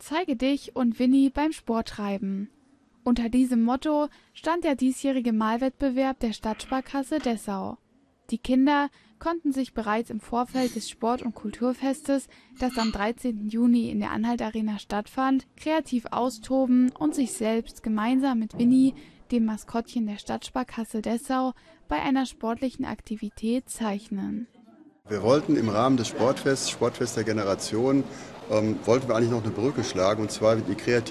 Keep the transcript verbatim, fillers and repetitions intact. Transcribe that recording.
Zeige dich und Winnie beim Sporttreiben. Unter diesem Motto stand der diesjährige Malwettbewerb der Stadtsparkasse Dessau. Die Kinder konnten sich bereits im Vorfeld des Sport- und Kulturfestes, das am dreizehnten Juni in der Anhalt-Arena stattfand, kreativ austoben und sich selbst gemeinsam mit Winnie, dem Maskottchen der Stadtsparkasse Dessau, bei einer sportlichen Aktivität zeichnen. Wir wollten im Rahmen des Sportfests, Sportfest der Generation, ähm, wollten wir eigentlich noch eine Brücke schlagen, und zwar die Kreativität